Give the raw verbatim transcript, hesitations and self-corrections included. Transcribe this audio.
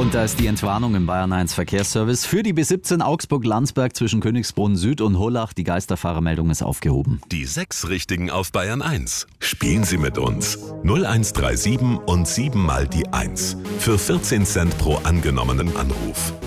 Und da ist die Entwarnung im Bayern eins Verkehrsservice. Für die B siebzehn Augsburg-Landsberg zwischen Königsbrunn Süd und Hollach. Die Geisterfahrermeldung ist aufgehoben. Die sechs Richtigen auf Bayern eins. Spielen Sie mit uns. null eins drei sieben und sieben mal die eins. Für vierzehn Cent pro angenommenen Anruf.